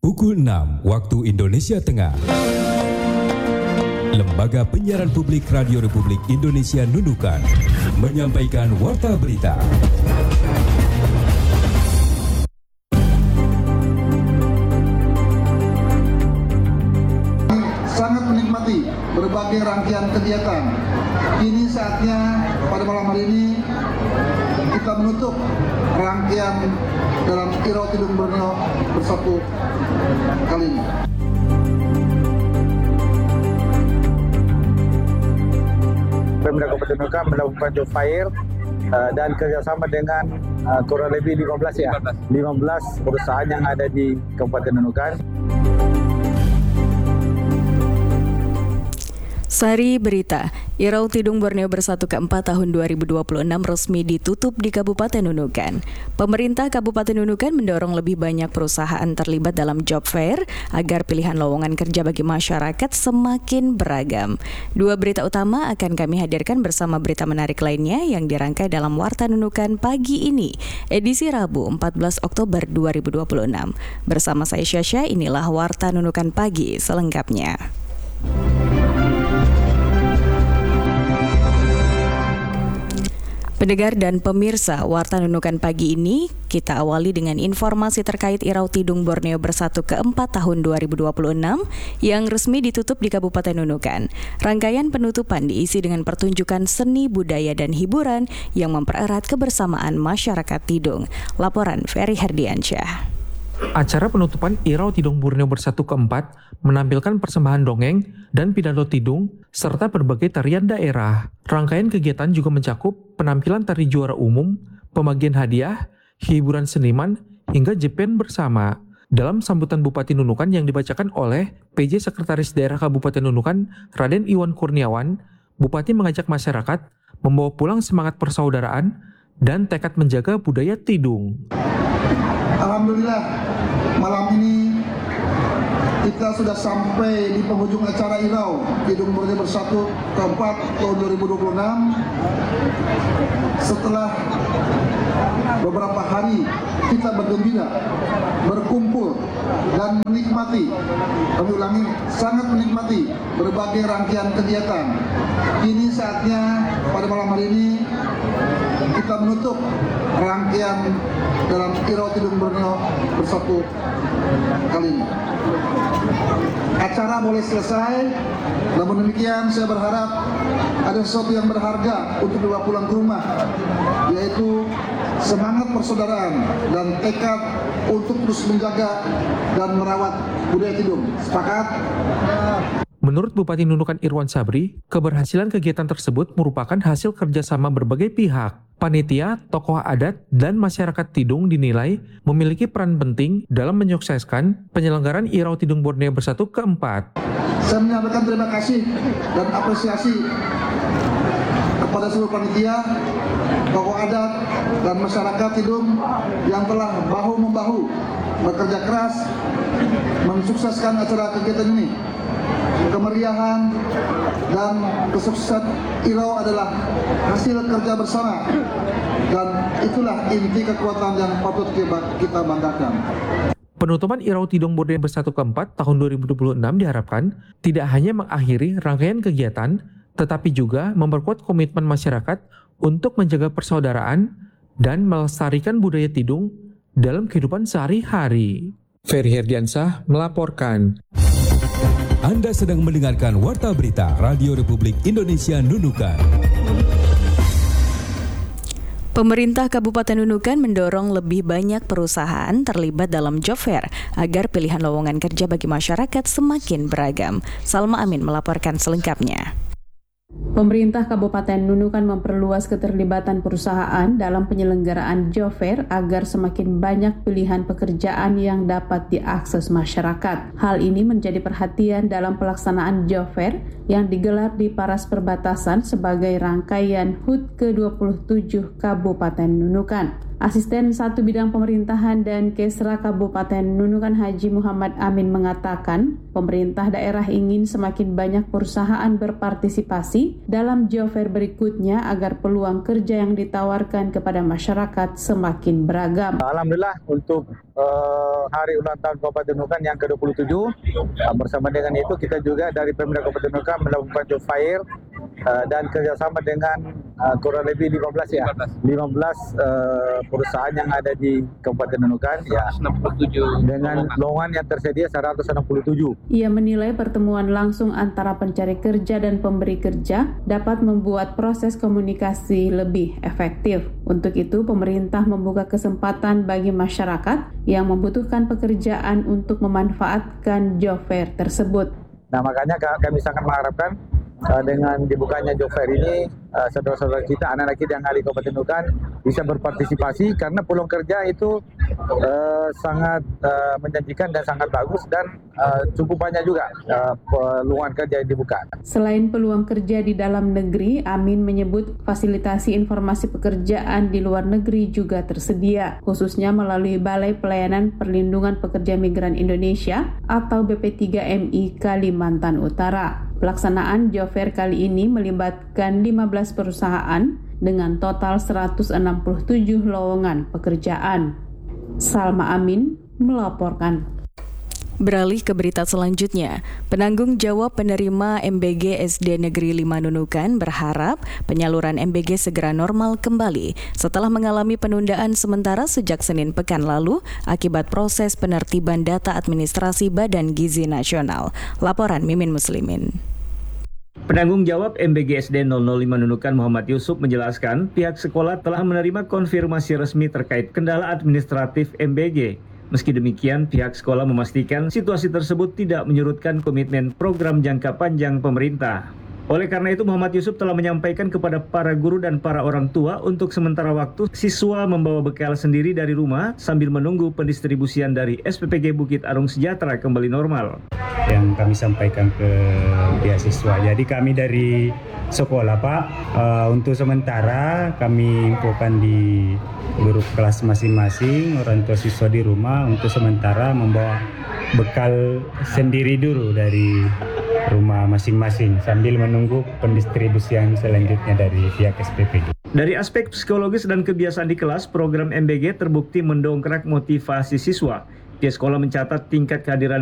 Pukul 6 waktu Indonesia Tengah. Lembaga Penyiaran Publik Radio Republik Indonesia Nunukan menyampaikan warta berita. Sangat menikmati berbagai rangkaian kegiatan. Kini saatnya pada malam hari ini kita menutup rangkaian dalam Irau Tidung Borneo Bersatu kali ini. Pemda Kabupaten Nunukan melakukan job fair dan kerjasama dengan kurang lebih 15 perusahaan yang ada di Kabupaten Nunukan. Sari Berita, Irau Tidung Borneo Bersatu ke-4 tahun 2026 resmi ditutup di Kabupaten Nunukan. Pemerintah Kabupaten Nunukan mendorong lebih banyak perusahaan terlibat dalam job fair agar pilihan lowongan kerja bagi masyarakat semakin beragam. Dua berita utama akan kami hadirkan bersama berita menarik lainnya yang dirangkai dalam Warta Nunukan pagi ini, edisi Rabu 14 Oktober 2026. Bersama saya Syasha, inilah Warta Nunukan pagi selengkapnya. Pendengar dan pemirsa, Warta Nunukan pagi ini kita awali dengan informasi terkait Irau Tidung Borneo Bersatu ke-4 tahun 2026 yang resmi ditutup di Kabupaten Nunukan. Rangkaian penutupan diisi dengan pertunjukan seni budaya dan hiburan yang mempererat kebersamaan masyarakat Tidung. Laporan Ferry Herdiansyah. Acara penutupan Irau Tidung Borneo Bersatu ke-4 menampilkan persembahan dongeng dan pidato Tidung serta berbagai tarian daerah. Rangkaian kegiatan juga mencakup penampilan tari juara umum, pembagian hadiah, hiburan seniman, hingga jepen bersama. Dalam sambutan Bupati Nunukan yang dibacakan oleh PJ Sekretaris Daerah Kabupaten Nunukan, Raden Iwan Kurniawan, Bupati mengajak masyarakat membawa pulang semangat persaudaraan dan tekad menjaga budaya Tidung. Alhamdulillah, malam ini kita sudah sampai di penghujung acara Irau Tidung Borneo Bersatu ke-4 tahun 2026. Setelah beberapa hari kita bergembira, berkumpul dan menikmati, kami ulangi, sangat menikmati berbagai rangkaian kegiatan. Kini saatnya pada malam hari ini kita menutup rangkaian dalam Irau Tidung Borneo Bersatu kali ini. Acara boleh selesai, namun demikian saya berharap ada sesuatu yang berharga untuk dibawa pulang ke rumah, yaitu semangat persaudaraan dan tekad untuk terus menjaga dan merawat budaya Tidung. Sepakat? Menurut Bupati Nunukan Irwan Sabri, keberhasilan kegiatan tersebut merupakan hasil kerjasama berbagai pihak. Panitia, tokoh adat, dan masyarakat Tidung dinilai memiliki peran penting dalam menyukseskan penyelenggaraan Irau Tidung Borneo Bersatu ke-4. Saya menyampaikan terima kasih dan apresiasi kepada seluruh panitia, tokoh adat, dan masyarakat Tidung yang telah bahu-membahu bekerja keras mensukseskan acara kegiatan ini. Kemeriahan dan kesuksesan Irau adalah hasil kerja bersama, dan itulah inti kekuatan yang patut kita banggakan. Penutupan Irau Tidung Borneo Bersatu ke-4 tahun 2026 diharapkan tidak hanya mengakhiri rangkaian kegiatan, tetapi juga memperkuat komitmen masyarakat untuk menjaga persaudaraan dan melestarikan budaya Tidung dalam kehidupan sehari-hari. Ferry Herdiansyah melaporkan. Anda sedang mendengarkan Warta Berita Radio Republik Indonesia Nunukan. Pemerintah Kabupaten Nunukan mendorong lebih banyak perusahaan terlibat dalam job fair agar pilihan lowongan kerja bagi masyarakat semakin beragam. Salma Amin melaporkan selengkapnya. Pemerintah Kabupaten Nunukan memperluas keterlibatan perusahaan dalam penyelenggaraan job fair agar semakin banyak pilihan pekerjaan yang dapat diakses masyarakat. Hal ini menjadi perhatian dalam pelaksanaan job fair yang digelar di Paras Perbatasan sebagai rangkaian HUT ke-27 Kabupaten Nunukan. Asisten 1 Bidang Pemerintahan dan Kesra Kabupaten Nunukan Haji Muhammad Amin mengatakan, pemerintah daerah ingin semakin banyak perusahaan berpartisipasi dalam job fair berikutnya agar peluang kerja yang ditawarkan kepada masyarakat semakin beragam. Alhamdulillah untuk hari ulang tahun Kabupaten Nunukan yang ke-27, bersama dengan itu kita juga dari Pemda Kabupaten Nunukan melakukan job fair dan kerjasama dengan kurang lebih 15 perusahaan yang ada di Kabupaten Nunukan ya, dengan lowongan yang tersedia 167. Ia menilai pertemuan langsung antara pencari kerja dan pemberi kerja dapat membuat proses komunikasi lebih efektif. Untuk itu, pemerintah membuka kesempatan bagi masyarakat yang membutuhkan pekerjaan untuk memanfaatkan job fair tersebut. Nah, makanya kami sangat mengharapkan dengan dibukanya job fair ini, saudara-saudara kita, anak-anak kita yang ada di Kabupaten Nunukan bisa berpartisipasi karena peluang kerja itu sangat menjanjikan dan sangat bagus dan cukup banyak juga peluang kerja yang dibuka. Selain peluang kerja di dalam negeri, Amin menyebut fasilitasi informasi pekerjaan di luar negeri juga tersedia, khususnya melalui Balai Pelayanan Perlindungan Pekerja Migran Indonesia atau BP3MI Kalimantan Utara. Pelaksanaan job fair kali ini melibatkan 15 perusahaan dengan total 167 lowongan pekerjaan. Salma Amin melaporkan. Beralih ke berita selanjutnya, penanggung jawab penerima MBG SD Negeri 5 Nunukan berharap penyaluran MBG segera normal kembali setelah mengalami penundaan sementara sejak Senin pekan lalu akibat proses penertiban data administrasi Badan Gizi Nasional. Laporan Mimin Muslimin. Penanggung jawab MBG SD 005 Nunukan Muhammad Yusuf menjelaskan pihak sekolah telah menerima konfirmasi resmi terkait kendala administratif MBG. Meski demikian, pihak sekolah memastikan situasi tersebut tidak menyurutkan komitmen program jangka panjang pemerintah. Oleh karena itu, Muhammad Yusuf telah menyampaikan kepada para guru dan para orang tua untuk sementara waktu siswa membawa bekal sendiri dari rumah sambil menunggu pendistribusian dari SPPG Bukit Arung Sejahtera kembali normal. Yang kami sampaikan ke pihak siswa. Jadi kami dari sekolah Pak, untuk sementara kami infokan di guru kelas masing-masing, orang tua siswa di rumah untuk sementara membawa bekal sendiri dulu dari rumah masing-masing sambil menunggu pendistribusian selanjutnya dari pihak SPPG. Dari aspek psikologis dan kebiasaan di kelas, program MBG terbukti mendongkrak motivasi siswa. Pihak sekolah mencatat tingkat kehadiran